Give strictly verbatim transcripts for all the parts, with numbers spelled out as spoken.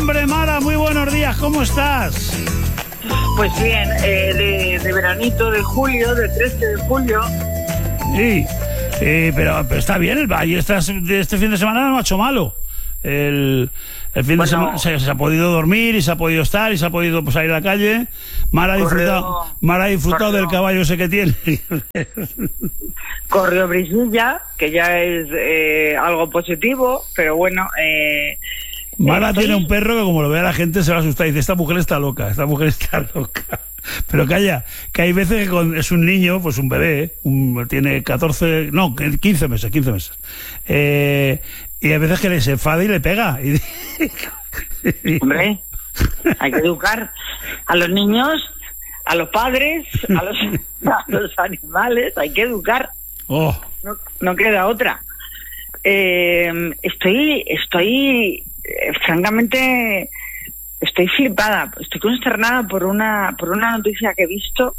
hombre, Mara, muy buenos días, ¿cómo estás? Pues bien, eh, de, de veranito de julio, de trece de julio. Sí, eh, pero, pero está bien, el valle este, este fin de semana no ha hecho malo. El, el fin bueno, de semana se, se ha podido dormir y se ha podido estar y se ha podido pues, salir a la calle. Mara ha disfrutado, Mara ha disfrutado del caballo ese que tiene. Corrió Brisilla, que ya es eh, algo positivo, pero bueno... Eh, Mara estoy... tiene un perro que como lo vea la gente se va a asustar y dice, esta mujer está loca, esta mujer está loca. Pero calla, que hay veces que con, es un niño, pues un bebé, un, tiene catorce, no, quince meses, quince meses. Eh, y hay veces que le se enfada y le pega. Y... Hombre, hay que educar a los niños, a los padres, a los, a los animales, hay que educar. Oh. No, no queda otra. Eh, estoy, estoy, eh, francamente... Estoy flipada, estoy consternada por una por una noticia que he visto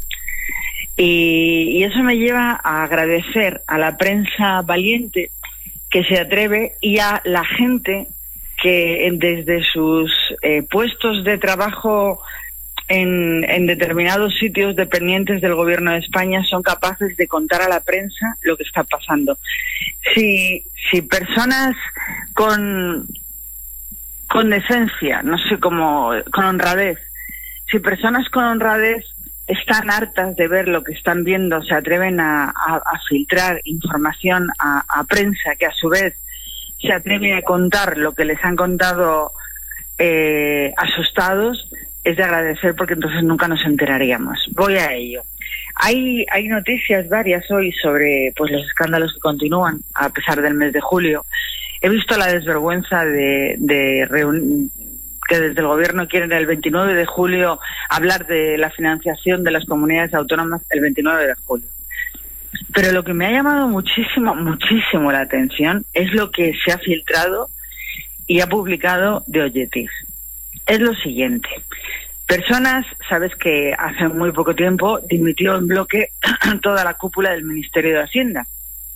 y, y eso me lleva a agradecer a la prensa valiente que se atreve y a la gente que desde sus eh, puestos de trabajo en, en determinados sitios dependientes del gobierno de España son capaces de contar a la prensa lo que está pasando. Si, si personas con... con decencia, no sé cómo, con honradez. Si personas con honradez están hartas de ver lo que están viendo, se atreven a, a, a filtrar información a, a prensa, que a su vez se atreve a contar lo que les han contado eh, asustados, es de agradecer porque entonces nunca nos enteraríamos. Voy a ello. Hay, hay noticias varias hoy sobre pues los escándalos que continúan a pesar del mes de julio. He visto la desvergüenza de, de reun... que desde el gobierno quieren el veintinueve de julio hablar de la financiación de las comunidades autónomas el veintinueve de julio. Pero lo que me ha llamado muchísimo, muchísimo la atención es lo que se ha filtrado y ha publicado de Olletis. Es lo siguiente. Personas, sabes que hace muy poco tiempo dimitió en bloque toda la cúpula del Ministerio de Hacienda.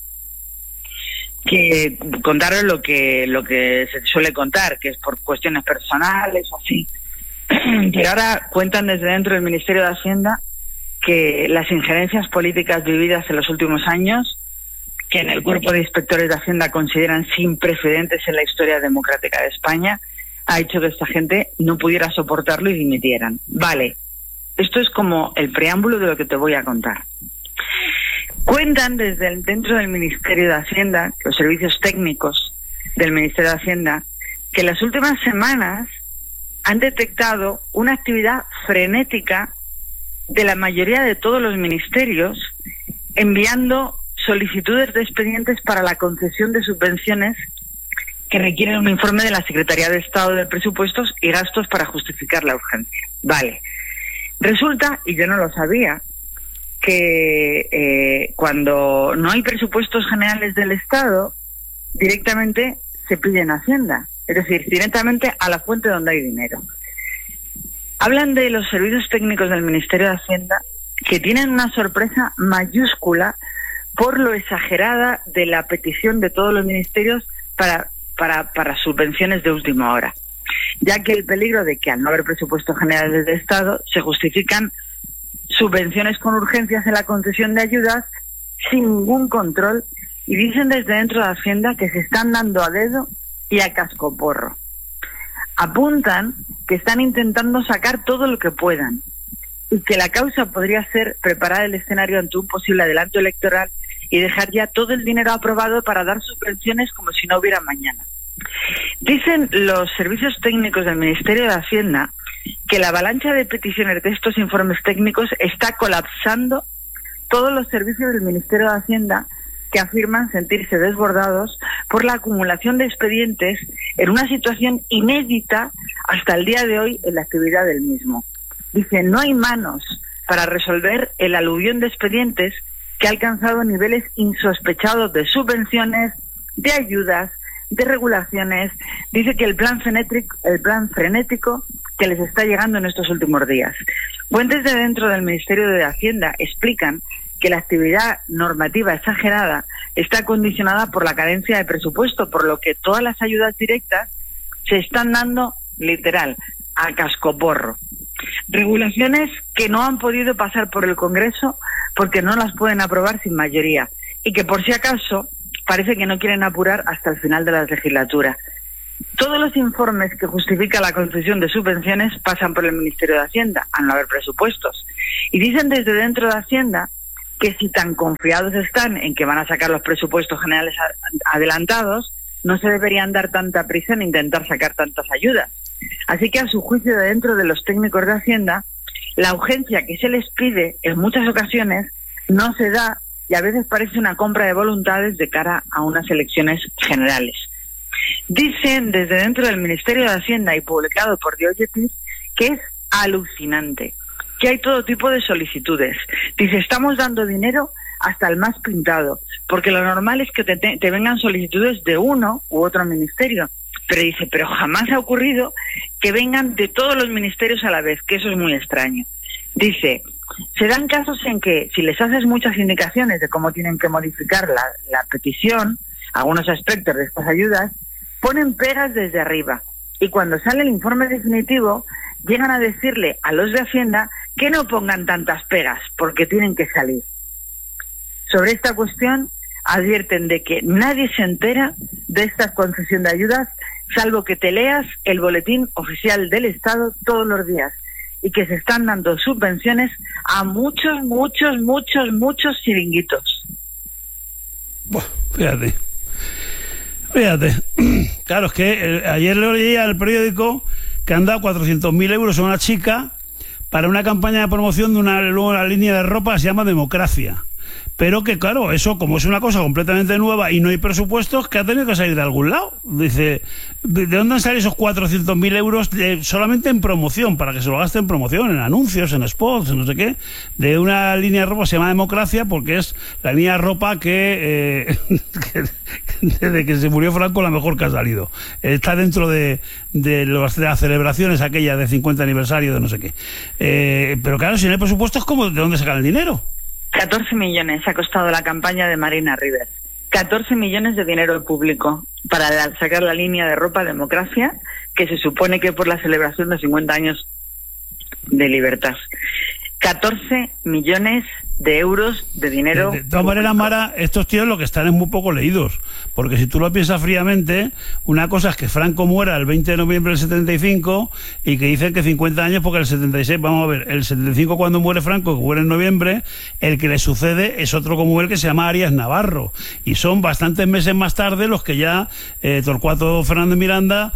Que contaron lo que lo que se suele contar, que es por cuestiones personales o así. Pero ahora cuentan desde dentro del Ministerio de Hacienda que las injerencias políticas vividas en los últimos años, que en el cuerpo de inspectores de Hacienda consideran sin precedentes en la historia democrática de España, ha hecho que esta gente no pudiera soportarlo y dimitieran. Vale, esto es como el preámbulo de lo que te voy a contar. Cuentan desde el, dentro del Ministerio de Hacienda, los servicios técnicos del Ministerio de Hacienda, que en las últimas semanas han detectado una actividad frenética de la mayoría de todos los ministerios, enviando solicitudes de expedientes para la concesión de subvenciones que requieren un informe de la Secretaría de Estado de Presupuestos y Gastos para justificar la urgencia. Vale. Resulta, y yo no lo sabía, que eh, cuando no hay presupuestos generales del Estado, directamente se pide en Hacienda, es decir, directamente a la fuente donde hay dinero. Hablan de los servicios técnicos del Ministerio de Hacienda que tienen una sorpresa mayúscula por lo exagerada de la petición de todos los ministerios para, para, para subvenciones de última hora, ya que el peligro de que al no haber presupuestos generales del Estado se justifican subvenciones con urgencias en la concesión de ayudas sin ningún control, y dicen desde dentro de Hacienda que se están dando a dedo y a cascoporro. Apuntan que están intentando sacar todo lo que puedan y que la causa podría ser preparar el escenario ante un posible adelanto electoral y dejar ya todo el dinero aprobado para dar subvenciones como si no hubiera mañana. Dicen los servicios técnicos del Ministerio de Hacienda que la avalancha de peticiones de estos informes técnicos está colapsando todos los servicios del Ministerio de Hacienda, que afirman sentirse desbordados por la acumulación de expedientes en una situación inédita hasta el día de hoy en la actividad del mismo. Dicen, no hay manos para resolver el aluvión de expedientes que ha alcanzado niveles insospechados de subvenciones, de ayudas, de regulaciones. Dice que el plan frenético, el plan frenético que les está llegando en estos últimos días. Fuentes de dentro del Ministerio de Hacienda explican que la actividad normativa exagerada está condicionada por la carencia de presupuesto, por lo que todas las ayudas directas se están dando literal, a cascoporro. Regulaciones que no han podido pasar por el Congreso porque no las pueden aprobar sin mayoría y que por si acaso parece que no quieren apurar hasta el final de la legislatura. Todos los informes que justifican la concesión de subvenciones pasan por el Ministerio de Hacienda, al no haber presupuestos. Y dicen desde dentro de Hacienda que si tan confiados están en que van a sacar los presupuestos generales adelantados, no se deberían dar tanta prisa en intentar sacar tantas ayudas. Así que a su juicio, de dentro de los técnicos de Hacienda, la urgencia que se les pide en muchas ocasiones no se da y a veces parece una compra de voluntades de cara a unas elecciones generales. Dicen desde dentro del Ministerio de Hacienda y publicado por Diógenes que es alucinante, que hay todo tipo de solicitudes. Dice, estamos dando dinero hasta el más pintado, porque lo normal es que te, te, te vengan solicitudes de uno u otro ministerio. Pero dice, pero jamás ha ocurrido que vengan de todos los ministerios a la vez, que eso es muy extraño. Dice, se dan casos en que si les haces muchas indicaciones de cómo tienen que modificar la, la petición, algunos aspectos de estas ayudas, ponen pegas desde arriba. Y cuando sale el informe definitivo, llegan a decirle a los de Hacienda que no pongan tantas pegas, porque tienen que salir. Sobre esta cuestión, advierten de que nadie se entera de esta concesión de ayudas, salvo que te leas el boletín oficial del Estado todos los días, y que se están dando subvenciones a muchos, muchos, muchos, muchos chiringuitos. Buah, fíjate. Fíjate. Claro, es que eh, ayer leía el periódico que han dado cuatrocientos mil euros a una chica para una campaña de promoción de una, una línea de ropa que se llama Democracia. Pero que, claro, eso como es una cosa completamente nueva y no hay presupuestos, que ha tenido que salir de algún lado. Dice, ¿de dónde han salido esos cuatrocientos mil euros de, solamente en promoción, para que se lo gaste en promoción, en anuncios, en spots, en no sé qué, de una línea de ropa que se llama Democracia, porque es la línea de ropa que, eh, que desde que se murió Franco, la mejor que ha salido. Está dentro de, de, los, de las celebraciones aquellas de cincuenta aniversario de no sé qué. Eh, pero claro, si no hay presupuestos, ¿cómo, ¿de dónde sacan el dinero? catorce millones ha costado la campaña de Marina Rivers. catorce millones de dinero público para sacar la línea de ropa Democracia, que se supone que por la celebración de cincuenta años de libertad. catorce millones de euros de dinero. De, de todas maneras, Mara, estos tíos lo que están es muy poco leídos, porque si tú lo piensas fríamente, una cosa es que Franco muera el veinte de noviembre del setenta y cinco y que dicen que cincuenta años porque el setenta y seis, vamos a ver, el setenta y cinco cuando muere Franco, que muere en noviembre, el que le sucede es otro como él que se llama Arias Navarro, y son bastantes meses más tarde los que ya eh, Torcuato Fernández Miranda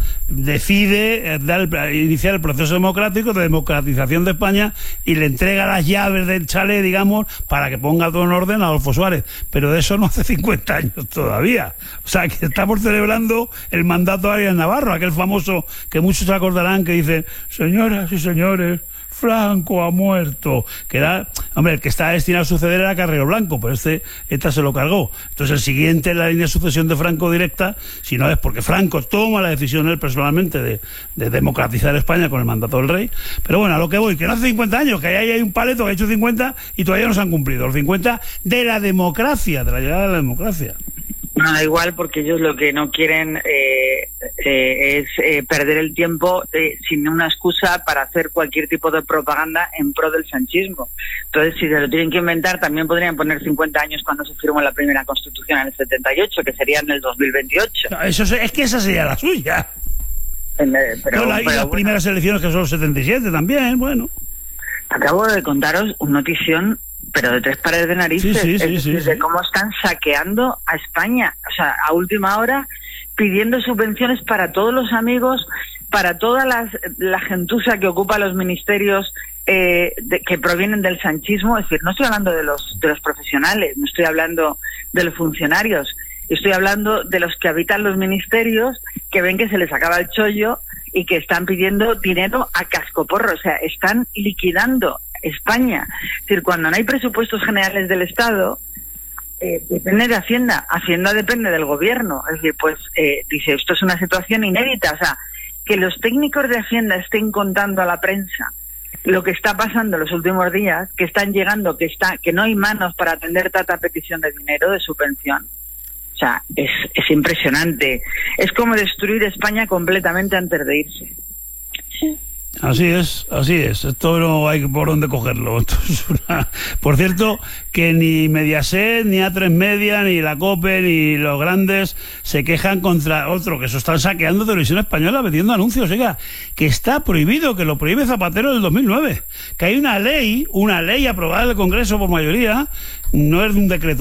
decide eh, dar el, iniciar el proceso democrático de democratización de España y le entrega las llaves del chalet, digamos, para que ponga todo en orden a Adolfo Suárez, pero de eso no hace cincuenta años todavía. O sea, que estamos celebrando el mandato de Arias Navarro, aquel famoso que muchos se acordarán que dice, señoras y señores, Franco ha muerto, que era, hombre, el que estaba destinado a suceder era Carrero Blanco, pero este, esta se lo cargó. Entonces el siguiente en la línea de sucesión de Franco directa, si no es porque Franco toma la decisión él personalmente de, de democratizar España con el mandato del rey. Pero bueno, a lo que voy, que no hace cincuenta años, que ahí hay un paleto que ha hecho cincuenta y todavía no se han cumplido los cincuenta de la democracia, de la llegada de la democracia. No, da igual, porque ellos lo que no quieren eh, eh, es eh, perder el tiempo eh, sin una excusa para hacer cualquier tipo de propaganda en pro del sanchismo. Entonces, si se lo tienen que inventar, también podrían poner cincuenta años cuando se firmó la primera Constitución en el setenta y ocho, que sería en el dos mil veintiocho. No, eso es que esa sería la suya. Pero, pero, la, y las bueno, primeras elecciones, que son los setenta y siete también, bueno. Acabo de contaros una notición, pero de tres pares de narices, sí, sí, sí, es decir, sí, de sí. cómo están saqueando a España, o sea, a última hora, pidiendo subvenciones para todos los amigos, para toda las, la gentuza que ocupa los ministerios eh, de, que provienen del sanchismo. Es decir, no estoy hablando de los, de los profesionales, no estoy hablando de los funcionarios, estoy hablando de los que habitan los ministerios, que ven que se les acaba el chollo y que están pidiendo dinero a cascoporro, o sea, están liquidando España. Es decir, cuando no hay presupuestos generales del Estado, eh, depende de Hacienda. Hacienda depende del gobierno. Es decir, pues eh, dice, esto es una situación inédita. O sea, que los técnicos de Hacienda estén contando a la prensa lo que está pasando en los últimos días, que están llegando, que está, que no hay manos para atender tanta petición de dinero, de subvención. O sea, es, es impresionante. Es como destruir España completamente antes de irse. Así es, así es. Esto no hay por dónde cogerlo. Esto es una... Por cierto, que ni Mediaset, ni A tres Media, ni la COPE, ni los grandes se quejan contra otro, que eso están saqueando Televisión Española metiendo anuncios. Oiga, que está prohibido, que lo prohíbe Zapatero del dos mil nueve. Que hay una ley, una ley aprobada en el Congreso por mayoría, no es un decreto.